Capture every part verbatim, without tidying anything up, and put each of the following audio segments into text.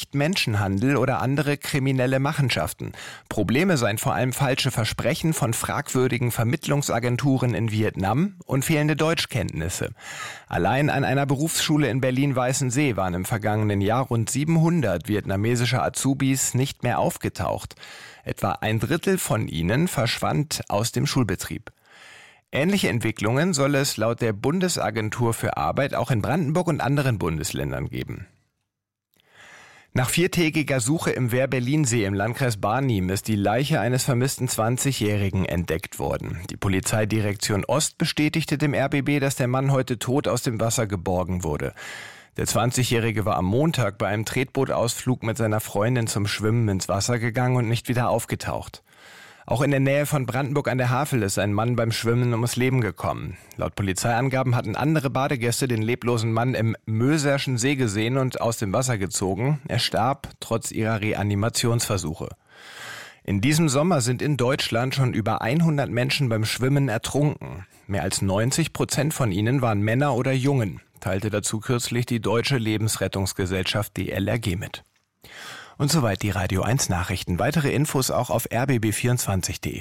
nicht Menschenhandel oder andere kriminelle Machenschaften. Probleme seien vor allem falsche Versprechen von fragwürdigen Vermittlungsagenturen in Vietnam und fehlende Deutschkenntnisse. Allein an einer Berufsschule in Berlin-Weißensee waren im vergangenen Jahr rund siebenhundert vietnamesische Azubis nicht mehr aufgetaucht. Etwa ein Drittel von ihnen verschwand aus dem Schulbetrieb. Ähnliche Entwicklungen soll es laut der Bundesagentur für Arbeit auch in Brandenburg und anderen Bundesländern geben. Nach viertägiger Suche im Wehr-Berlin-See im Landkreis Barnim ist die Leiche eines vermissten zwanzigjährigen entdeckt worden. Die Polizeidirektion Ost bestätigte dem R B B, dass der Mann heute tot aus dem Wasser geborgen wurde. Der zwanzigjährige war am Montag bei einem Tretbootausflug mit seiner Freundin zum Schwimmen ins Wasser gegangen und nicht wieder aufgetaucht. Auch in der Nähe von Brandenburg an der Havel ist ein Mann beim Schwimmen ums Leben gekommen. Laut Polizeiangaben hatten andere Badegäste den leblosen Mann im Möserschen See gesehen und aus dem Wasser gezogen. Er starb trotz ihrer Reanimationsversuche. In diesem Sommer sind in Deutschland schon über hundert Menschen beim Schwimmen ertrunken. Mehr als neunzig Prozent von ihnen waren Männer oder Jungen, teilte dazu kürzlich die Deutsche Lebensrettungsgesellschaft D L R G mit. Und soweit die Radio eins Nachrichten. Weitere Infos auch auf r b b vierundzwanzig punkt d e.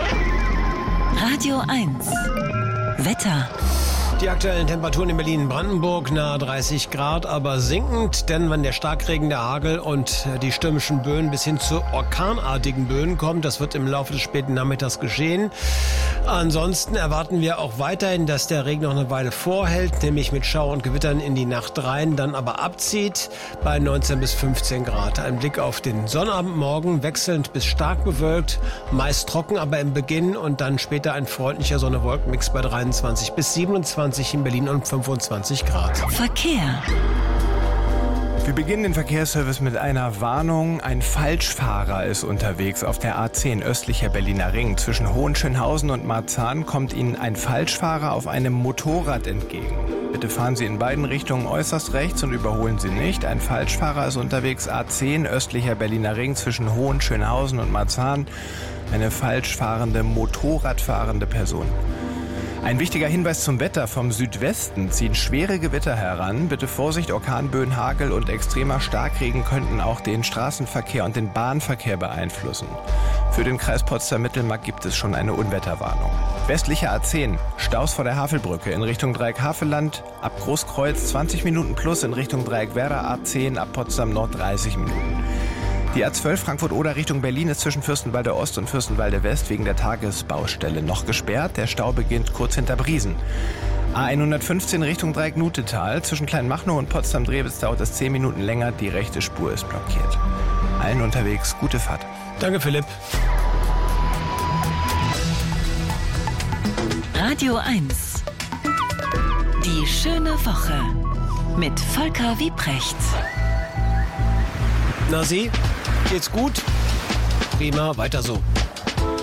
Radio eins Wetter. Die aktuellen Temperaturen in Berlin und Brandenburg nahe dreißig Grad, aber sinkend, denn wenn der Starkregen, der Hagel und die stürmischen Böen bis hin zu orkanartigen Böen kommen, das wird im Laufe des späten Nachmittags geschehen. Ansonsten erwarten wir auch weiterhin, dass der Regen noch eine Weile vorhält, nämlich mit Schauer und Gewittern in die Nacht rein, dann aber abzieht bei neunzehn bis fünfzehn Grad. Ein Blick auf den Sonnabendmorgen, wechselnd bis stark bewölkt, meist trocken, aber im Beginn und dann später ein freundlicher Sonne-Wolken-Mix bei dreiundzwanzig bis siebenundzwanzig in Berlin und fünfundzwanzig Grad. Verkehr. Wir beginnen den Verkehrsservice mit einer Warnung. Ein Falschfahrer ist unterwegs auf der A zehn östlicher Berliner Ring. Zwischen Hohenschönhausen und Marzahn kommt Ihnen ein Falschfahrer auf einem Motorrad entgegen. Bitte fahren Sie in beiden Richtungen äußerst rechts und überholen Sie nicht. Ein Falschfahrer ist unterwegs A zehn östlicher Berliner Ring zwischen Hohenschönhausen und Marzahn. Eine falsch fahrende, Motorradfahrende Person. Ein wichtiger Hinweis zum Wetter. Vom Südwesten ziehen schwere Gewitter heran. Bitte Vorsicht, Orkanböen, Hagel und extremer Starkregen könnten auch den Straßenverkehr und den Bahnverkehr beeinflussen. Für den Kreis Potsdam-Mittelmark gibt es schon eine Unwetterwarnung. Westliche A zehn, Staus vor der Havelbrücke in Richtung Dreieck Havelland, ab Großkreuz zwanzig Minuten plus, in Richtung Dreieck Werder A zehn, ab Potsdam Nord dreißig Minuten. Die A zwölf Frankfurt-Oder Richtung Berlin ist zwischen Fürstenwalde Ost und Fürstenwalde West wegen der Tagesbaustelle noch gesperrt. Der Stau beginnt kurz hinter Briesen. A hundertfünfzehn Richtung Dreieck Nutetal. Zwischen Kleinmachnow und Potsdam-Drewitz dauert es zehn Minuten länger. Die rechte Spur ist blockiert. Allen unterwegs gute Fahrt. Danke, Philipp. Radio eins. Die schöne Woche mit Volker Wiebrecht. Na Sie, geht's gut? Prima, weiter so.